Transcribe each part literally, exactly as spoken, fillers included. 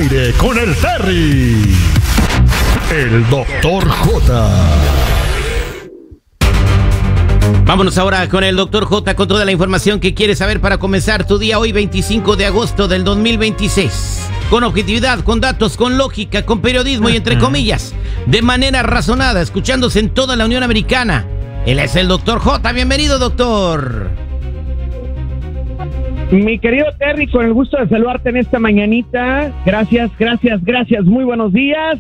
aire con el Terry, el doctor J. Vámonos ahora con el doctor J con toda la información que quieres saber para comenzar tu día hoy veinticinco de agosto del dos mil veintiséis. Con objetividad, con datos, con lógica, con periodismo y entre comillas, de manera razonada, escuchándose en toda la Unión Americana. Él es el doctor J. Bienvenido, doctor. Mi querido Terry, con el gusto de saludarte en esta mañanita. Gracias, gracias, gracias. Muy buenos días.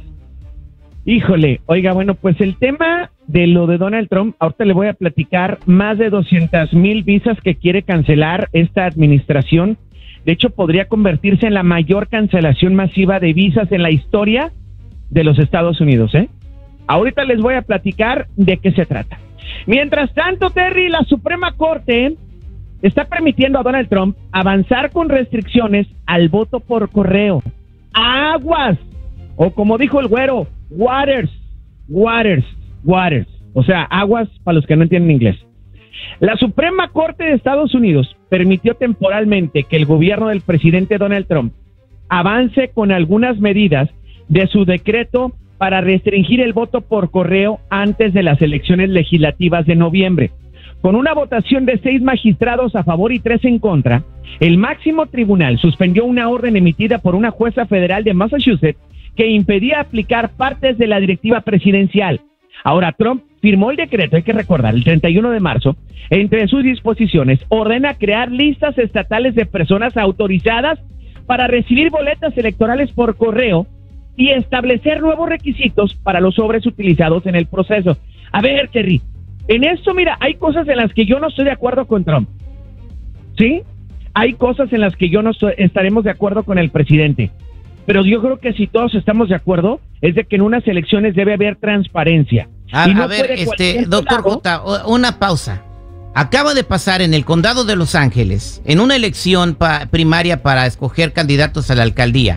Híjole, oiga, bueno, pues el tema de lo de Donald Trump, ahorita le voy a platicar más de doscientas mil visas que quiere cancelar esta administración. De hecho, podría convertirse en la mayor cancelación masiva de visas en la historia de los Estados Unidos, ¿eh? Ahorita les voy a platicar de qué se trata. Mientras tanto, Terry, la Suprema Corte está permitiendo a Donald Trump avanzar con restricciones al voto por correo. ¡Aguas! O como dijo el güero, waters, waters, waters. O sea, aguas para los que no entienden inglés. La Suprema Corte de Estados Unidos permitió temporalmente que el gobierno del presidente Donald Trump avance con algunas medidas de su decreto para restringir el voto por correo antes de las elecciones legislativas de noviembre. Con una votación de seis magistrados a favor y tres en contra, el máximo tribunal suspendió una orden emitida por una jueza federal de Massachusetts que impedía aplicar partes de la directiva presidencial. Ahora, Trump firmó el decreto, hay que recordar, el treinta y uno de marzo. Entre sus disposiciones, ordena crear listas estatales de personas autorizadas para recibir boletas electorales por correo y establecer nuevos requisitos para los sobres utilizados en el proceso. A ver, Terry, en esto, mira, hay cosas en las que yo no estoy de acuerdo con Trump, ¿sí? Hay cosas en las que yo no estoy, estaremos de acuerdo con el presidente, pero yo creo que si todos estamos de acuerdo, es de que en unas elecciones debe haber transparencia. A, y no a ver, este, doctor pelado, J, una pausa. Acaba de pasar en el condado de Los Ángeles, en una elección pa primaria para escoger candidatos a la alcaldía,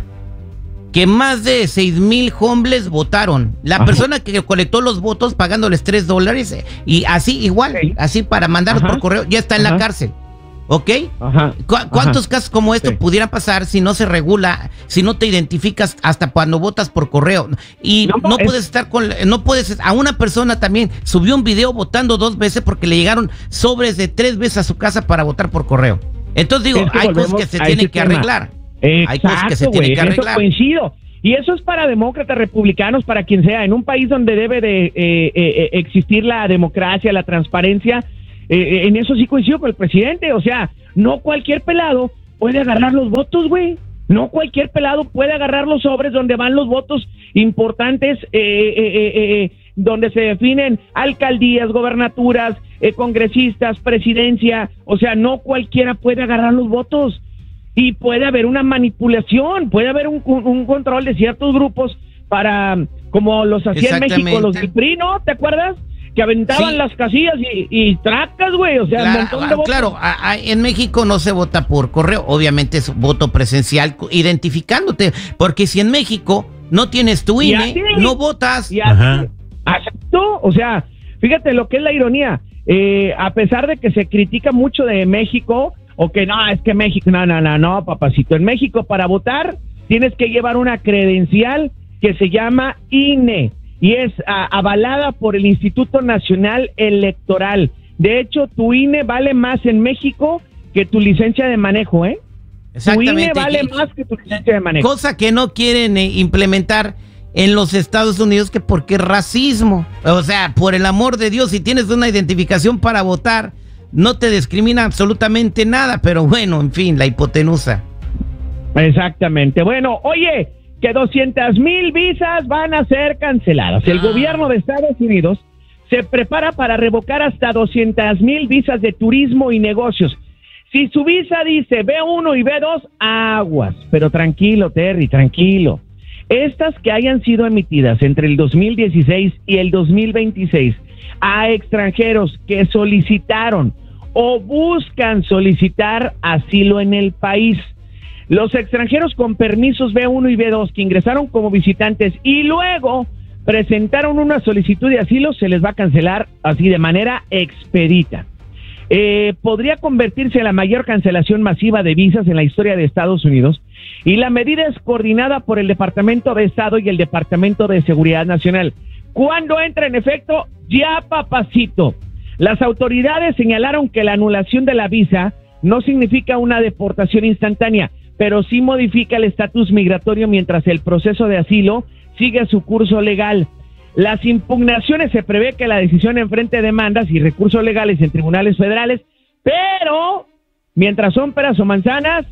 que más de seis mil homeless votaron. La Ajá. persona que colectó los votos pagándoles tres dólares y así igual, okay. así para mandarlos Ajá. por correo, ya está en Ajá. la cárcel. ¿Ok? Ajá. ¿Cu ¿Cuántos Ajá. casos como esto sí. pudieran pasar si no se regula, si no te identificas hasta cuando votas por correo? Y no, no es... puedes estar con, no puedes, a una persona también subió un video votando dos veces porque le llegaron sobres de tres veces a su casa para votar por correo. Entonces digo, es que hay cosas que se tienen que tema. arreglar. Exacto, hay cosas que se tienen que arreglar. Eso coincido. Y eso es para demócratas, republicanos, para quien sea. En un país donde debe de eh, eh, existir la democracia, la transparencia, eh, en eso sí coincido con el presidente. O sea, no cualquier pelado puede agarrar los votos, güey. No cualquier pelado puede agarrar los sobres donde van los votos importantes, eh, eh, eh, eh, donde se definen alcaldías, gobernaturas, eh, congresistas, presidencia. O sea, no cualquiera puede agarrar los votos. Y puede haber una manipulación, puede haber un, un, un control de ciertos grupos para, como los hacía en México, los del P R I, ¿no? ¿Te acuerdas? Que aventaban sí. las casillas y, y tracas, güey, o sea, claro, un montón de votos. Claro, a, a, en México no se vota por correo, obviamente es voto presencial, identificándote, porque si en México no tienes tu I N E, así, no votas. Y así, exacto, o sea, fíjate lo que es la ironía, eh, a pesar de que se critica mucho de México, o que no, es que México, no, no, no, no, papacito. En México para votar tienes que llevar una credencial que se llama I N E y es a, avalada por el Instituto Nacional Electoral. De hecho, tu I N E vale más en México que tu licencia de manejo, ¿eh? Exactamente. Tu I N E vale más que tu licencia de manejo. Cosa que no quieren eh, implementar en los Estados Unidos, que porque es racismo. O sea, por el amor de Dios, si tienes una identificación para votar, no te discrimina absolutamente nada, pero bueno, en fin, la hipotenusa. Exactamente. Bueno, oye, que doscientas mil visas van a ser canceladas. Ah. El gobierno de Estados Unidos se prepara para revocar hasta doscientas mil visas de turismo y negocios. Si su visa dice B uno y B dos, aguas. Pero tranquilo, Terry, tranquilo. Estas que hayan sido emitidas entre el dos mil dieciséis y el dos mil veintiséis a extranjeros que solicitaron o buscan solicitar asilo en el país. Los extranjeros con permisos B uno y B dos que ingresaron como visitantes y luego presentaron una solicitud de asilo, se les va a cancelar así de manera expedita. Eh, podría convertirse en la mayor cancelación masiva de visas en la historia de Estados Unidos Y la medida es coordinada por el Departamento de Estado y el Departamento de Seguridad Nacional. ¿Cuándo entra en efecto? Ya, papacito. Las autoridades señalaron que la anulación de la visa no significa una deportación instantánea, pero sí modifica el estatus migratorio mientras el proceso de asilo sigue su curso legal. Las impugnaciones, se prevé que la decisión enfrente demandas y recursos legales en tribunales federales, pero mientras son peras o manzanas,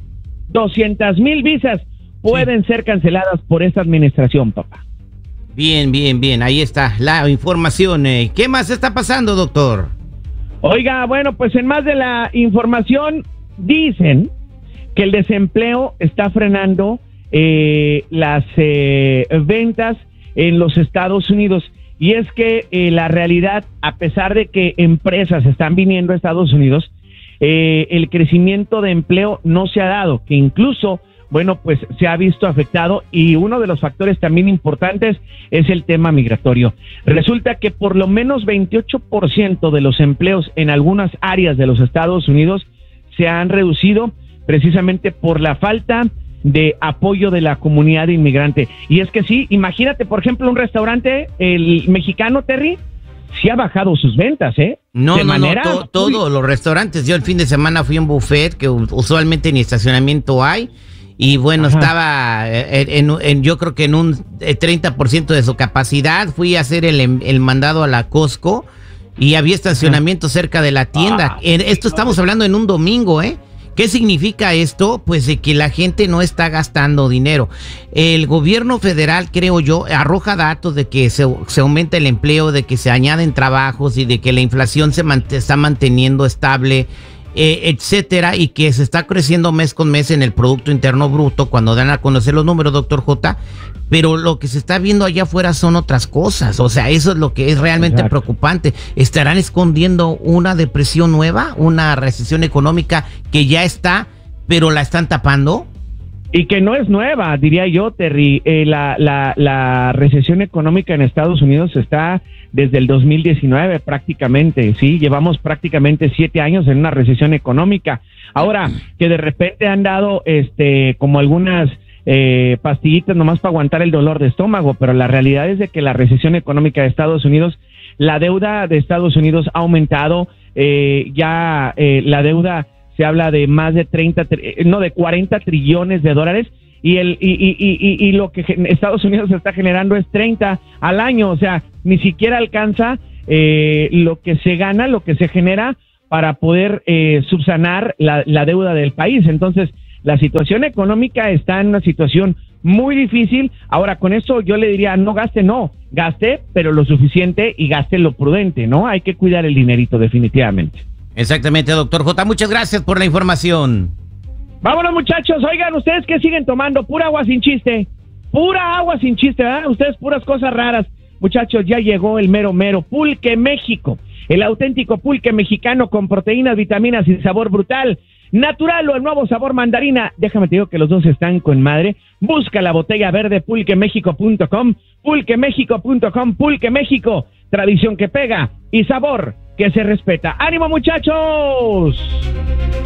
doscientas mil visas pueden sí. ser canceladas por esta administración, papá. Bien, bien, bien, ahí está la información. ¿Qué más está pasando, doctor? Oiga, bueno, pues en más de la información, dicen que el desempleo está frenando eh, las eh, ventas en los Estados Unidos. Y es que eh, la realidad, a pesar de que empresas están viniendo a Estados Unidos, eh, el crecimiento de empleo no se ha dado, que incluso, bueno, pues se ha visto afectado, y uno de los factores también importantes es el tema migratorio. Resulta que por lo menos veintiocho por ciento de los empleos en algunas áreas de los Estados Unidos se han reducido precisamente por la falta de apoyo de la comunidad inmigrante. Y es que sí, imagínate, por ejemplo, un restaurante, el mexicano, Terry, sí ha bajado sus ventas, ¿eh? No, de no, manera... no, to, todos los restaurantes. Yo el fin de semana fui a un buffet que usualmente ni estacionamiento hay, y bueno, Ajá. estaba en, en, en, yo creo que en un treinta por ciento de su capacidad. Fui a hacer el, el mandado a la Costco y había estacionamiento Ajá. cerca de la tienda. Ah, esto estamos hablando en un domingo, ¿eh? ¿Qué significa esto? Pues de que la gente no está gastando dinero. El gobierno federal, creo yo, arroja datos de que se, se aumenta el empleo, de que se añaden trabajos y de que la inflación se mant- está manteniendo estable, eh, etcétera, y que se está creciendo mes con mes en el Producto Interno Bruto cuando dan a conocer los números, doctor J. Pero lo que se está viendo allá afuera son otras cosas. O sea, eso es lo que es realmente Exacto. preocupante. ¿Estarán escondiendo una depresión nueva, una recesión económica que ya está, pero la están tapando? Y que no es nueva, diría yo, Terry. Eh, la, la, la recesión económica en Estados Unidos está desde el dos mil diecinueve prácticamente, ¿sí? Llevamos prácticamente siete años en una recesión económica. Ahora, que de repente han dado este como algunas... Eh, pastillitas nomás para aguantar el dolor de estómago, pero la realidad es de que la recesión económica de Estados Unidos, la deuda de Estados Unidos ha aumentado, eh, ya eh, la deuda se habla de más de treinta, no, de cuarenta trillones de dólares, y el y, y, y, y lo que Estados Unidos está generando es treinta al año, o sea, ni siquiera alcanza eh, lo que se gana, lo que se genera para poder eh, subsanar la, la deuda del país. Entonces, la situación económica está en una situación muy difícil. Ahora, con eso yo le diría, no gaste, no, gaste, pero lo suficiente y gaste lo prudente, ¿no? Hay que cuidar el dinerito definitivamente. Exactamente, doctor J. Muchas gracias por la información. Vámonos, muchachos. Oigan, ¿ustedes qué siguen tomando? Pura agua sin chiste. Pura agua sin chiste, ¿verdad? Ustedes puras cosas raras. Muchachos, ya llegó el mero mero Pulque México. El auténtico pulque mexicano con proteínas, vitaminas y sabor brutal. Natural o el nuevo sabor mandarina. Déjame te digo que los dos están con madre. Busca la botella verde pulque méxico punto com, pulque méxico punto com, Pulque México, tradición que pega y sabor que se respeta. ¡Ánimo, muchachos!